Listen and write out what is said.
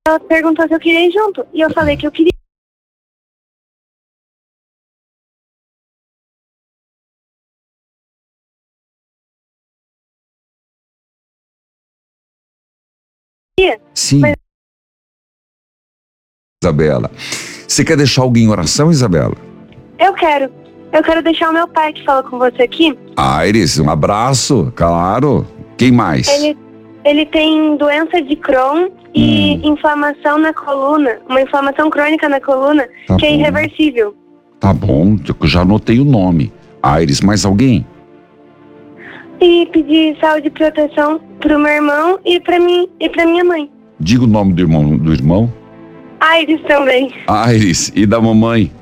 ela perguntou se eu queria ir junto. E eu falei que eu queria. Sim. Mas- Isabela, você quer deixar alguém em oração, Isabela? Eu quero. Eu quero deixar o meu pai que fala com você aqui. Iris, um abraço, claro. Quem mais? Ele tem doença de Crohn e inflamação na coluna, uma inflamação crônica na coluna, Tá que é bom. irreversível. Tá bom, eu já anotei o nome. Iris, mais alguém? E pedir saúde e proteção pro meu irmão e pra mim e pra minha mãe. Diga o nome do irmão. Iris também. Iris, e da mamãe?